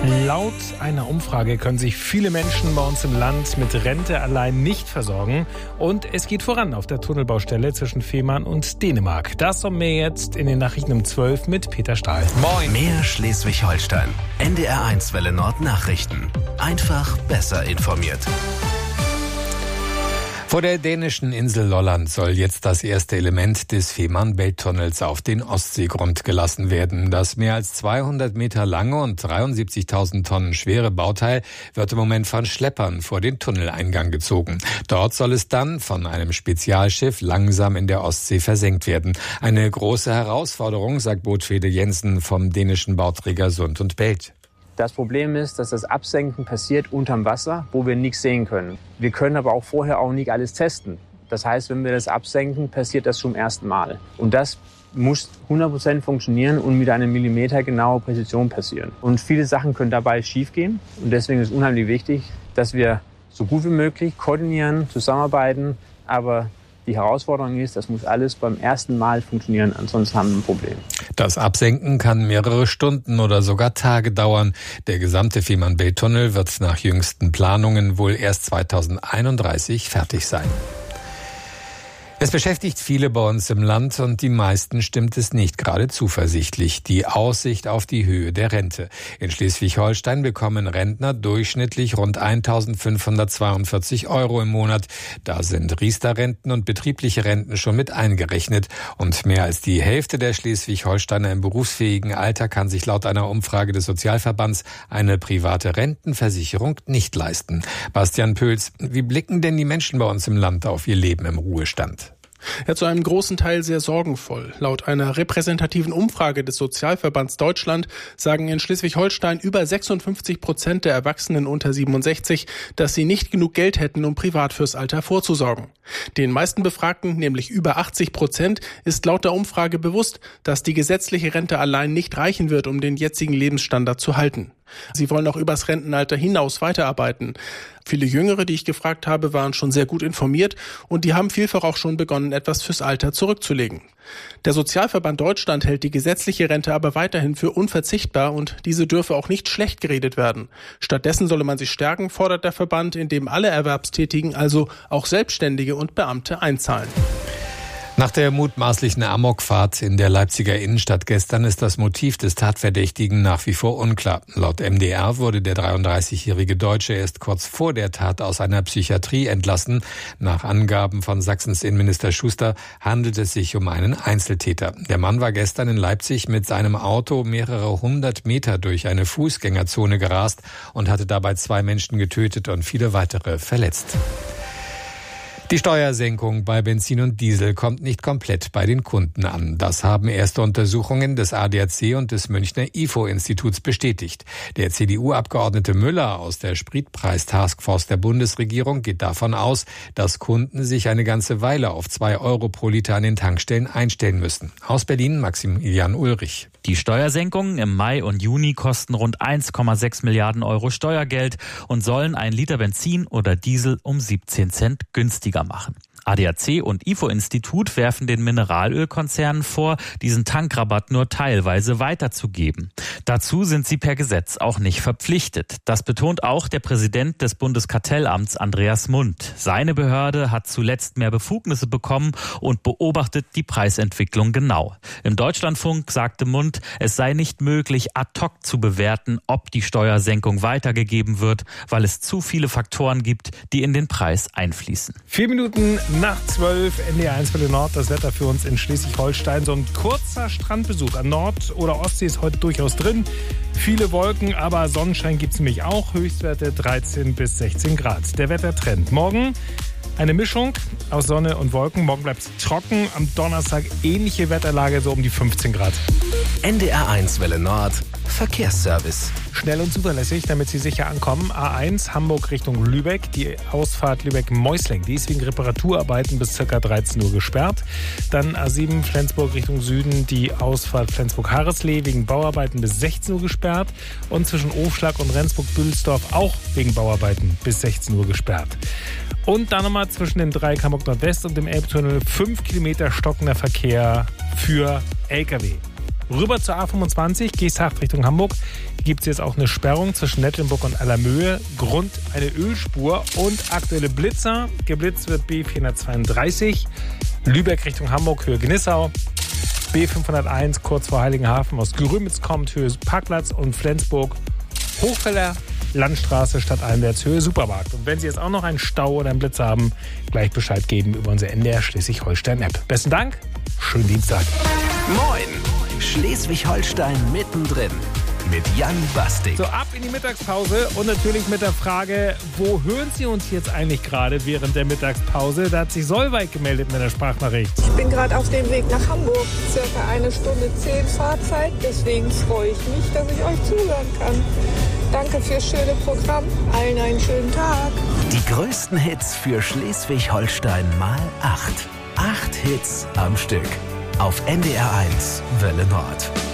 Laut einer Umfrage können sich viele Menschen bei uns im Land mit Rente allein nicht versorgen. Und es geht voran auf der Tunnelbaustelle zwischen Fehmarn und Dänemark. Das und mehr jetzt in den Nachrichten um 12 mit Peter Stahl. Moin. Mehr Schleswig-Holstein. NDR1 Welle Nord Nachrichten. Einfach besser informiert. Vor der dänischen Insel Lolland soll jetzt das erste Element des Fehmarn-Belt-Tunnels auf den Ostseegrund gelassen werden. Das mehr als 200 Meter lange und 73.000 Tonnen schwere Bauteil wird im Moment von Schleppern vor den Tunneleingang gezogen. Dort soll es dann von einem Spezialschiff langsam in der Ostsee versenkt werden. Eine große Herausforderung, sagt Bootfede Jensen vom dänischen Bauträger Sund und Belt. Das Problem ist, dass das Absenken passiert unterm Wasser, wo wir nichts sehen können. Wir können aber auch vorher auch nicht alles testen. Das heißt, wenn wir das absenken, passiert das zum ersten Mal. Und das muss 100% funktionieren und mit einer millimetergenauen Präzision passieren. Und viele Sachen können dabei schiefgehen. Und deswegen ist es unheimlich wichtig, dass wir so gut wie möglich koordinieren, zusammenarbeiten. Aber die Herausforderung ist, das muss alles beim ersten Mal funktionieren, ansonsten haben wir ein Problem. Das Absenken kann mehrere Stunden oder sogar Tage dauern. Der gesamte Fehmarn-Belt-Tunnel wird nach jüngsten Planungen wohl erst 2031 fertig sein. Es beschäftigt viele bei uns im Land und die meisten stimmt es nicht gerade zuversichtlich. Die Aussicht auf die Höhe der Rente. In Schleswig-Holstein bekommen Rentner durchschnittlich rund 1.542 € im Monat. Da sind Riester-Renten und betriebliche Renten schon mit eingerechnet. Und mehr als die Hälfte der Schleswig-Holsteiner im berufsfähigen Alter kann sich laut einer Umfrage des Sozialverbands eine private Rentenversicherung nicht leisten. Bastian Pöls, wie blicken denn die Menschen bei uns im Land auf ihr Leben im Ruhestand? Ja, zu einem großen Teil sehr sorgenvoll. Laut einer repräsentativen Umfrage des Sozialverbands Deutschland sagen in Schleswig-Holstein über 56% der Erwachsenen unter 67, dass sie nicht genug Geld hätten, um privat fürs Alter vorzusorgen. Den meisten Befragten, nämlich über 80%, ist laut der Umfrage bewusst, dass die gesetzliche Rente allein nicht reichen wird, um den jetzigen Lebensstandard zu halten. Sie wollen auch übers Rentenalter hinaus weiterarbeiten. Viele Jüngere, die ich gefragt habe, waren schon sehr gut informiert und die haben vielfach auch schon begonnen, etwas fürs Alter zurückzulegen. Der Sozialverband Deutschland hält die gesetzliche Rente aber weiterhin für unverzichtbar und diese dürfe auch nicht schlecht geredet werden. Stattdessen solle man sie stärken, fordert der Verband, indem alle Erwerbstätigen, also auch Selbstständige und Beamte, einzahlen. Nach der mutmaßlichen Amokfahrt in der Leipziger Innenstadt gestern ist das Motiv des Tatverdächtigen nach wie vor unklar. Laut MDR wurde der 33-jährige Deutsche erst kurz vor der Tat aus einer Psychiatrie entlassen. Nach Angaben von Sachsens Innenminister Schuster handelt es sich um einen Einzeltäter. Der Mann war gestern in Leipzig mit seinem Auto mehrere 100 Meter durch eine Fußgängerzone gerast und hatte dabei 2 Menschen getötet und viele weitere verletzt. Die Steuersenkung bei Benzin und Diesel kommt nicht komplett bei den Kunden an. Das haben erste Untersuchungen des ADAC und des Münchner IFO-Instituts bestätigt. Der CDU-Abgeordnete Müller aus der Spritpreis-Taskforce der Bundesregierung geht davon aus, dass Kunden sich eine ganze Weile auf 2 € pro Liter an den Tankstellen einstellen müssen. Aus Berlin Maximilian Ulrich. Die Steuersenkungen im Mai und Juni kosten rund 1,6 Milliarden € Steuergeld und sollen ein Liter Benzin oder Diesel um 17 Cent günstiger machen. ADAC und IFO-Institut werfen den Mineralölkonzernen vor, diesen Tankrabatt nur teilweise weiterzugeben. Dazu sind sie per Gesetz auch nicht verpflichtet. Das betont auch der Präsident des Bundeskartellamts Andreas Mundt. Seine Behörde hat zuletzt mehr Befugnisse bekommen und beobachtet die Preisentwicklung genau. Im Deutschlandfunk sagte Mundt, es sei nicht möglich, ad hoc zu bewerten, ob die Steuersenkung weitergegeben wird, weil es zu viele Faktoren gibt, die in den Preis einfließen. 4 Minuten nach 12, NDR1 Welle Nord, das Wetter für uns in Schleswig-Holstein. So ein kurzer Strandbesuch an Nord- oder Ostsee ist heute durchaus drin. Viele Wolken, aber Sonnenschein gibt es nämlich auch. Höchstwerte 13 bis 16 Grad. Der Wettertrend. Morgen eine Mischung aus Sonne und Wolken. Morgen bleibt es trocken. Am Donnerstag ähnliche Wetterlage, so um die 15 Grad. NDR1 Welle Nord, Verkehrsservice. Schnell und zuverlässig, damit Sie sicher ankommen. A1 Hamburg Richtung Lübeck. Die Ausfahrt Lübeck-Meusling, die ist wegen Reparaturarbeiten bis ca. 13 Uhr gesperrt. Dann A7 Flensburg Richtung Süden. Die Ausfahrt Flensburg-Harreslee wegen Bauarbeiten bis 16 Uhr gesperrt. Und zwischen Ofschlag und Rendsburg-Bülsdorf auch wegen Bauarbeiten bis 16 Uhr gesperrt. Und dann nochmal zwischen dem Dreieck Hamburg Nordwest und dem Elbtunnel 5 Kilometer stockender Verkehr für Lkw. Rüber zur A25, Geesthacht Richtung Hamburg. gibt es jetzt auch eine Sperrung zwischen Nettlenburg und Allermöhe. Grund eine Ölspur und aktuelle Blitzer. Geblitzt wird B432, Lübeck Richtung Hamburg, Höhe Gnissau. B501 kurz vor Heiligenhafen aus Grömitz kommt, Höhe Parkplatz, und Flensburg Hochfeller Landstraße stadteinwärts, Höhe Supermarkt. Und wenn Sie jetzt auch noch einen Stau oder einen Blitz haben, gleich Bescheid geben über unsere NDR Schleswig-Holstein-App. Besten Dank, schönen Dienstag. Moin, Schleswig-Holstein mittendrin mit Jan Bastik. So, ab in die Mittagspause und natürlich mit der Frage, wo hören Sie uns jetzt eigentlich gerade während der Mittagspause? Da hat sich Solveig gemeldet mit der Sprachnachricht. Ich bin gerade auf dem Weg nach Hamburg, circa 1 Stunde 10 Fahrzeit. Deswegen freue ich mich, dass ich euch zuhören kann. Danke fürs schöne Programm. Allen einen schönen Tag. Die größten Hits für Schleswig-Holstein mal 8. 8 Hits am Stück. Auf NDR 1 Welle Nord.